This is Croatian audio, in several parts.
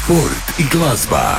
Sport i glazba.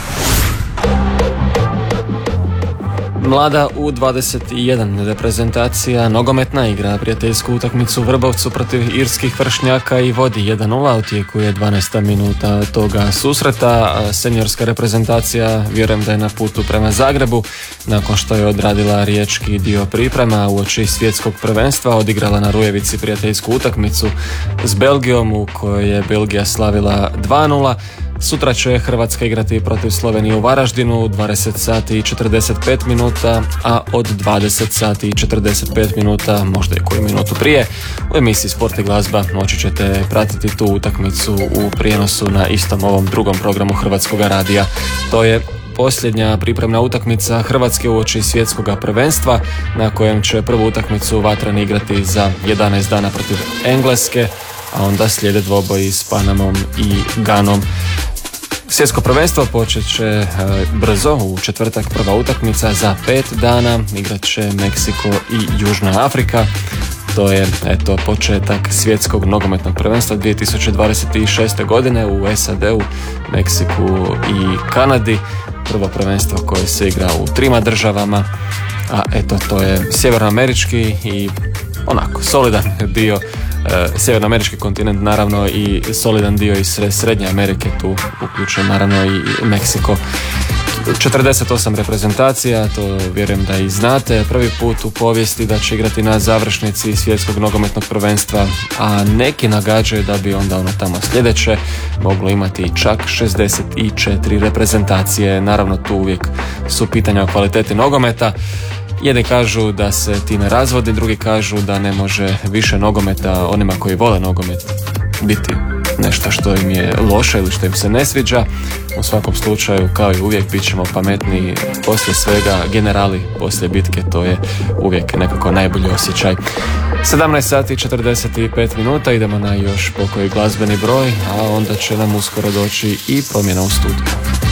Mlada U21 reprezentacija nogometna igra prijateljsku utakmicu u Vrbovcu protiv irskih vršnjaka i vodi 1-0, u tijeku je 12. minuta toga susreta. Seniorska reprezentacija vjerujem da je na putu prema Zagrebu, nakon što je odradila riječki dio priprema uoči svjetskog prvenstva, odigrala na Rujevici prijateljsku utakmicu s Belgijom u kojoj je Belgija slavila 2-0. Sutra će Hrvatska igrati protiv Slovenije u Varaždinu u 20 sati i 45 minuta, a od 20 sati i 45 minuta, možda i koju minutu prije, u emisiji Sport i glazba moći ćete pratiti tu utakmicu u prijenosu na istom ovom drugom programu Hrvatskog radija. To je posljednja pripremna utakmica Hrvatske uoči svjetskog prvenstva, na kojem će prvu utakmicu Vatreni igrati za 11 dana protiv Engleske, a onda slijede dvoboji s Panamom i Ganom. Svjetsko prvenstvo počet će brzo, u četvrtak prva utakmica, za 5 dana igrat će Meksiko i Južna Afrika. To je početak svjetskog nogometnog prvenstva 2026. godine u SAD-u, Meksiku i Kanadi. Prvo prvenstvo koje se igra u 3 državama, a to je sjevernoamerički i onako solidan dio, sjevernoamerički kontinent naravno i solidan dio iz Srednje Amerike, tu uključuje naravno i Meksiko. 48 reprezentacija, to vjerujem da i znate, prvi put u povijesti da će igrati na završnici svjetskog nogometnog prvenstva, a neki nagađaju da bi onda tamo sljedeće moglo imati čak 64 reprezentacije. Naravno tu uvijek su pitanja o kvaliteti nogometa. Jedni kažu da se time razvodi, drugi kažu da ne može više nogometa onima koji vole nogomet biti nešto što im je loše ili što im se ne sviđa. U svakom slučaju, kao i uvijek, bit ćemo pametniji poslije svega, generali poslije bitke, to je uvijek nekako najbolji osjećaj. 17 sati i 45 minuta, idemo na još pokoji glazbeni broj, a onda će nam uskoro doći i promjena u studiju.